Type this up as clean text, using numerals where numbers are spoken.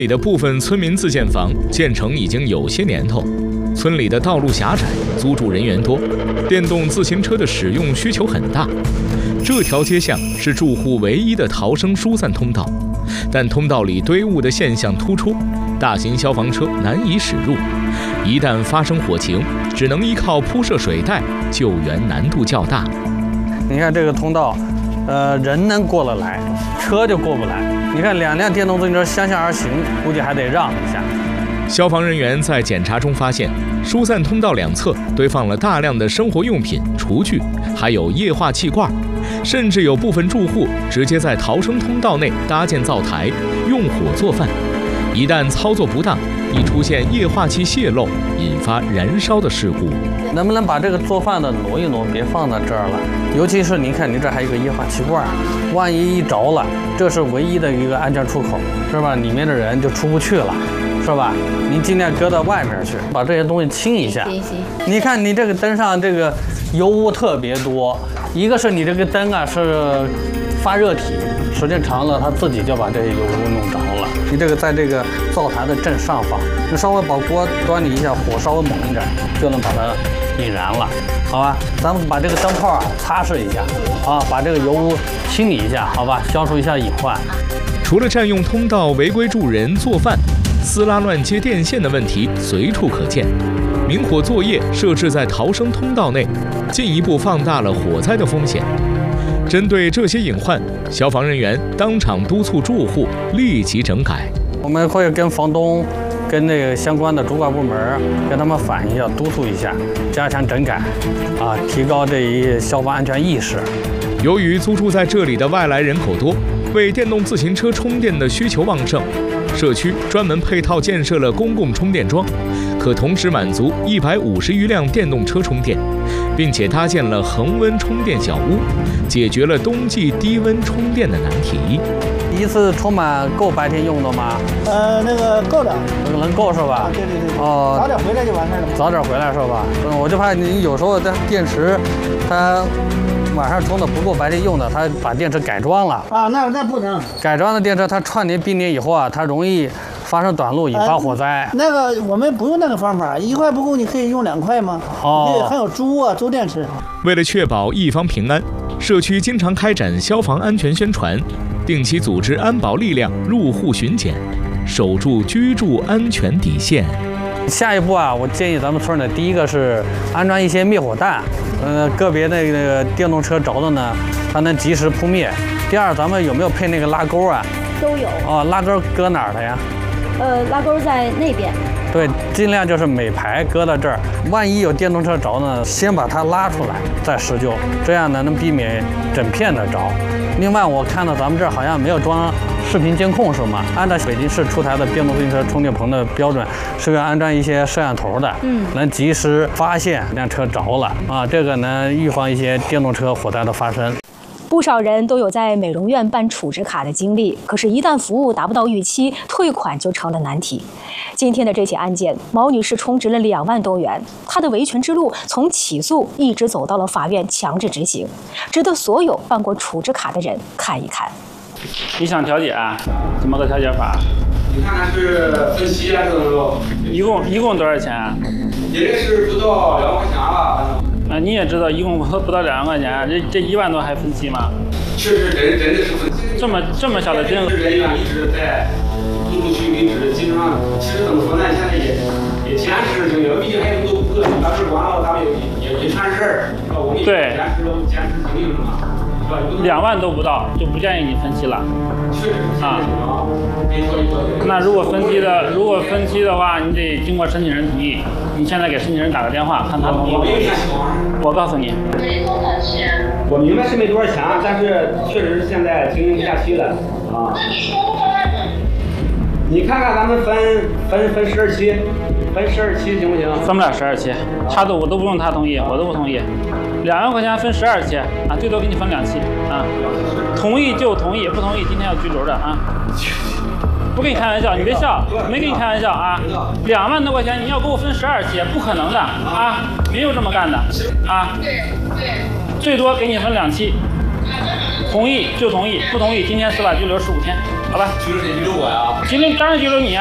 里的部分村民自建房建成已经有些年头，村里的道路狭窄，租住人员多，电动自行车的使用需求很大。这条街巷是住户唯一的逃生疏散通道，但通道里堆物的现象突出，大型消防车难以驶入。一旦发生火情，只能依靠铺设水带，救援难度较大。 你看这个通道，人能过得来，车就过不来。你看2辆电动自行车相向而行，估计还得让一下。 消防人员在检查中发现，疏散通道两侧堆放了大量的生活用品、厨具，还有液化气罐，甚至有部分住户直接在逃生通道内搭建灶台，用火做饭。一旦操作不当，易出现液化气泄漏，引发燃烧的事故。 能不能把这个做饭的挪一挪，别放到这儿了？尤其是您看，您这还有个液化气罐，万一着了，这是唯一的一个安全出口，是吧？里面的人就出不去了，是吧？您尽量搁到外面去，把这些东西清一下。 行。 你看你这个灯上这个油污特别多，一个是你这个灯啊是发热体，时间长了它自己就把这些油污弄着了。你这个在这个灶台的正上方，你稍微把锅端离一下，火稍微猛一点，就能把它引燃了，好吧？咱们把这个灯泡啊擦拭一下，啊，把这个油污清理一下，好吧？消除一下隐患。 除了占用通道违规住人做饭，撕拉乱接电线的问题随处可见。明火作业设置在逃生通道内，进一步放大了火灾的风险。针对这些隐患，消防人员当场督促住户立即整改。 我们会跟房东、跟那个相关的主管部门跟他们反映一下，督促一下，加强整改，啊，提高这一消防安全意识。 由于租住在这里的外来人口多，为电动自行车充电的需求旺盛，社区专门配套建设了公共充电桩，可同时满足150余辆电动车充电，并且搭建了恒温充电小屋，解决了冬季低温充电的难题。 一次充满够白天用的吗？ 那个够了， 能够是吧？ 对。 哦， 早点回来就完事儿了。 早点回来是吧？我就怕你有时候这电池，它晚上充的不够白天用的，它把电池改装了。 啊，那不能。 改装的电池它串联并联以后啊，它容易发生短路，引发火灾。 那个我们不用那个方法，1块不够，你可以用2块吗？ 哦， 还有周电池。 为了确保一方平安，社区经常开展消防安全宣传，定期组织安保力量入户巡检，守住居住安全底线。 下一步啊，我建议咱们村呢，第一个是安装一些灭火弹，个别那个电动车着了呢，它能及时扑灭。第二，咱们有没有配那个拉钩啊？ 都有。 哦，拉钩搁哪儿的呀？ 拉钩在那边。 对，尽量就是每排搁到这儿，万一有电动车着呢，先把它拉出来再施救，这样呢能避免整片的着。另外，我看到咱们这儿好像没有装视频监控，是吗？按照北京市出台的电动自行车充电棚的标准，是要安装一些摄像头的，能及时发现辆车着了啊，这个能预防一些电动车火灾的发生。 不少人都有在美容院办储值卡的经历，可是，一旦服务达不到预期，退款就成了难题。今天的这起案件，毛女士充值了2万多元，她的维权之路从起诉一直走到了法院强制执行，值得所有办过储值卡的人看一看。 你想调解，怎么个调解法？ 你看看是分期还是怎么着？ 一共多少钱啊？ 也是不到2万块钱了。 你也知道，一共不到2万块钱，这1万多还分期吗？ 确实真的是分期。 这么小的金额。 人员一直在陆续为止，基本上其实怎么说呢？现在也坚持经营，毕竟还有都个当时完了，咱们也全事儿，是吧？我们也坚持经营嘛，是吧 ？2万都不到，就不建议你分期了。 确实啊， 那如果分期的话，你得经过申请人同意。你现在给申请人打个电话，看他同意。我告诉你， 没多少钱。我明白是没多少钱，但是确实是现在经营不下去了啊。那你说的话，你看看咱们分12期，分12期行不行？ 分不了12期，我都不用他同意，我都不同意。2万块钱分12期啊，最多给你分2期啊。同意就同意，不同意今天要拘留着啊。不跟你开玩笑，你别笑，没跟你开玩笑啊！2万多块钱，你要给我分12期，不可能的啊，没有这么干的啊。对，最多给你分2期，同意就同意，不同意今天司法拘留15天。 好吧？ 拘留谁拘留我呀？ 当然拘留你啊。